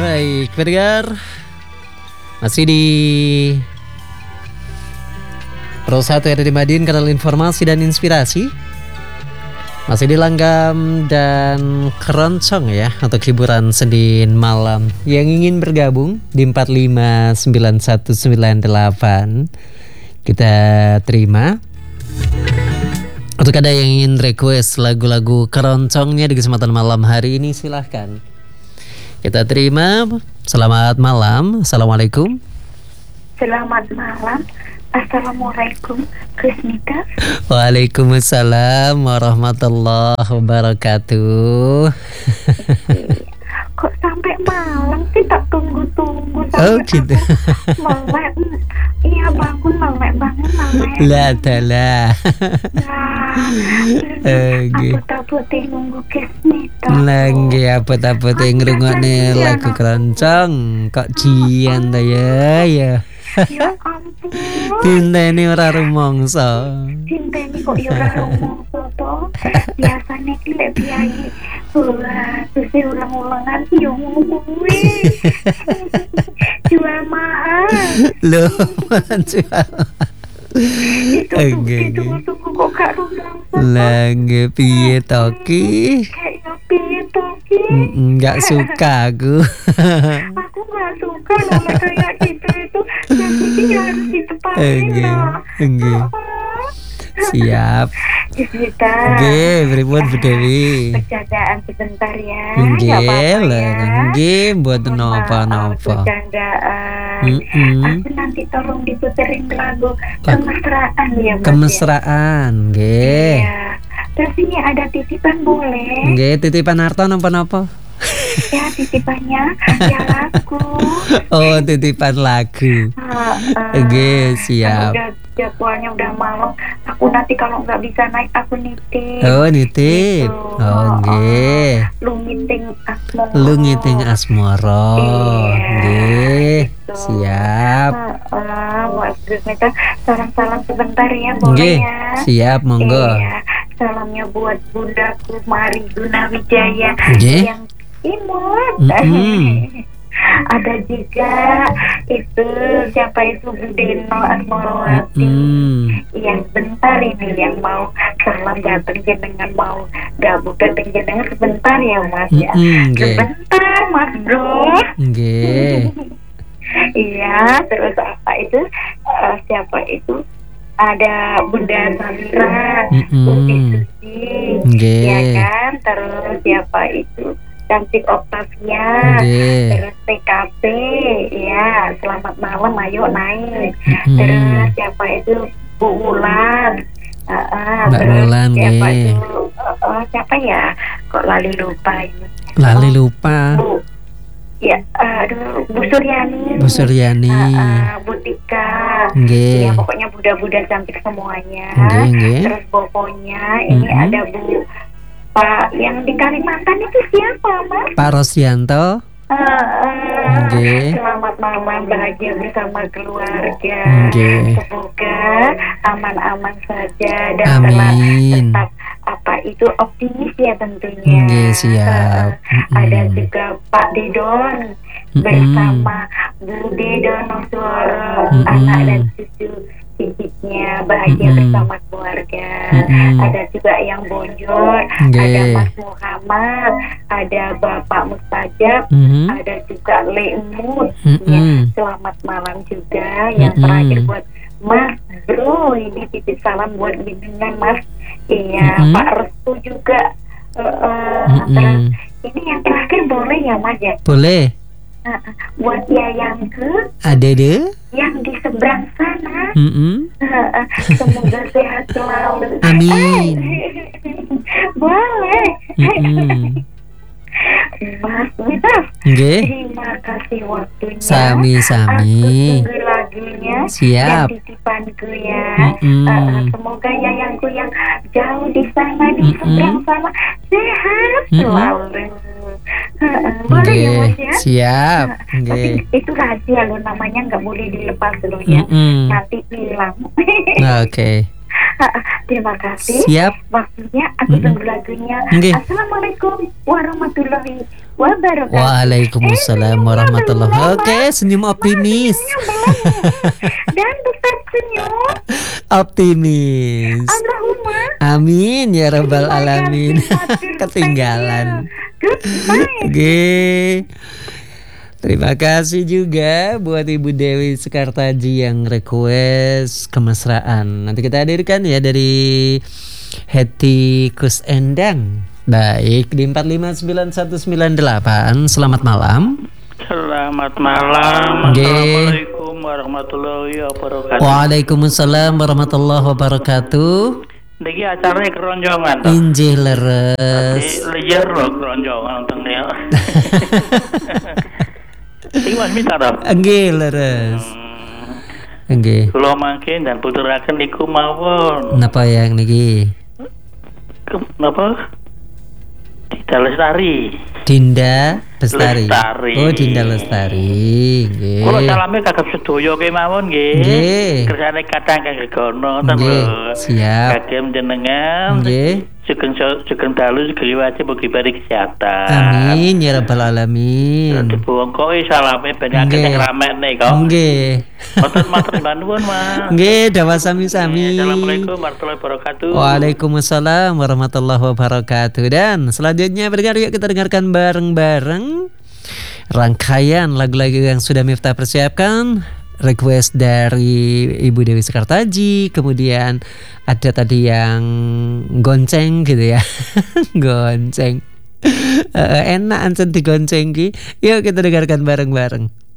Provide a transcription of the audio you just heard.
Baik, pendengar, masih di Pro 1 ada di Madiun, kanal informasi dan inspirasi. Masih di Langgam dan Keroncong ya, untuk hiburan Senin malam. Yang ingin bergabung di 4599198 kita terima. Untuk ada yang ingin request lagu-lagu keroncongnya di kesempatan malam hari ini, silahkan kita terima. Selamat malam. Assalamualaikum. Selamat malam. Assalamualaikum, Krismita. Waalaikumsalam warahmatullahi wabarakatuh. Kok sampai malam sih, tak tunggu-tunggu sampai Oh gitu. melek. Iya bangun melek banget melek. Lah adalah. Aku tak putih nunggu Krismita. Lagi apa-apa ngrungokne lagu keroncong kok jian ta ya. Ya ampun. Tinteni ora rumangsa. Tinteni kok ya ora rumangsa to. Biasane ki lek piye. Terus ulang-ulangan yo ngono kuwi. Jual mahal. Loh, jual. Itu kok gak rumangsa. Lagi piye to ki? Kayak piye to ki? Enggak suka aku. Aku gak suka loh kayak gitu itu. Jadi harus ditepatin loh. Siap. Kita. Pripun Bu Dewi? Bercandaan sebentar ya. Nggih, nggih mboten napa-napa. Bercandaan. Aku nanti tolong diputerin lagu kemesraan ya, Mas. Kemesraan, nggih. Iya. Terus ini ada titipan boleh? Nggih, titipan harta napa-napa? Ya, titipannya ya lagu. Oh, titipan lagu. Nggih, siap. Udah jadwalnya udah malam. Aku nanti kalau nggak bisa naik aku nitip. Oh, nitip. Gitu. Oh, nggih. Lu ngiting asmoro. Lu ngiting asmoro. Nggih. Gitu. Siap. Buat Krismita, salam-salam sebentar ya, boleh Nggih, ya? siap, monggo. Iya. Salamnya buat Bundaku Mari Gunawijaya Nggih. yang imut. Ada juga itu siapa itu Budeno Asmorowati. Yang bentar ini yang mau salam datang jenengan, mau gabung datang jenengan sebentar ya Mas ya. Sebentar Mas Bro. Nggih. Iya, terus apa itu siapa itu? Ada Bunda Samira, Budi Susi, ya kan? Terus siapa itu? Cantik Octavia, terus TKP, ya selamat malam, ayo naik. Terus siapa itu Bu Wulan, terus Wulan, siapa itu siapa ya? Kok lali lupa ini? Lali lupa. Bu, ya, Bu Suryani. Bu Suryani. Bu Tika. Nggih. Ya pokoknya budak-budak cantik semuanya. Nggih. Terus pokoknya ini ada Bu Pak yang di Kalimantan itu siapa, Mas? Pak Rosyanto. Selamat malam, bahagia bersama keluarga. Semoga aman-aman saja dan tetap apa itu optimis ya tentunya. Siap. Ada juga Pak Didon bersama Bu Dedonosoro, anak dan cucu cicitnya, bahagia bersama keluarga. Ada juga yang Bonjol, ada Mas Muhammad, ada Bapak Mustajab, ada juga Lemut. Selamat malam juga. Yang terakhir buat Mas Bro, ini titip salam buat jenengan Mas. Iya, Pak Restu juga. Terus ini yang terakhir boleh ya Mas ya? Boleh. Buat Yayangku ada deh yang di seberang sana. Semoga sehat selalu. Amin. Boleh. Mas Mitas, terima kasih waktunya. Sami-sami. Aku tunggu lagunya. Siap. Dan titipanku ya. Semoga yayangku yang jauh di sana, di seberang sana, sehat selalu. Boleh ya Mas ya? Siap. Tapi itu rahasia loh, namanya nggak boleh dilepas dulu ya. Nanti hilang. Oke. Terima kasih. Siap. Waktunya aku tunggu lagunya. Assalamualaikum warahmatullahi wabarakatuh. Waalaikumsalam warahmatullahi wabarakatuh. Oke, senyum optimis. Dan tetap senyum. Optimis. Allahumma. Amin ya rabbal Terima alamin. kasih, Ketinggalan. Goodbye. Oke. Terima kasih juga buat Ibu Dewi Sekartaji yang request kemesraan. Nanti kita hadirkan ya dari Heti Kusendang. Baik, di 459198. Selamat malam. Selamat malam. Assalamualaikum warahmatullahi wabarakatuh. Waalaikumsalam warahmatullahi wabarakatuh. Niki acaranya keroncongan. Injih leres. Liar loh keroncongan tengnya. Iki Mas Mita toh? Nggih leres. Nggih. Kula mangke dan puteraken niku mawon. Napa yang niki? Napa? Dinda Lestari. Dinda Lestari. Lestari. Oh, Dinda Lestari. Nggih. Kula salame kagem sedaya kemawon nggih. Nggih. Kersane Kadang Kang Gregono ten Nggih, lho. siap. Kagem jenengan. Nggih. Sugeng dalu segeri wajib mugi bari kesehatan. Amin ya rabbal alamin. Dibongkoi salame ben akeh Nggih. sing ramekne kok. Nggih. Matur nuwun, Mas. Nggih, dawa sami-sami. Assalamualaikum warahmatullahi wabarakatuh. Waalaikumsalam warahmatullahi wabarakatuh. Dan selanjutnya yuk kita dengarkan bareng-bareng rangkaian lagu-lagu yang sudah Miftah persiapkan. Request dari Ibu Dewi Sekartaji, kemudian ada tadi yang gonceng gitu ya. Gonceng. Enak ancen digonceng ki. Yuk kita dengarkan bareng-bareng.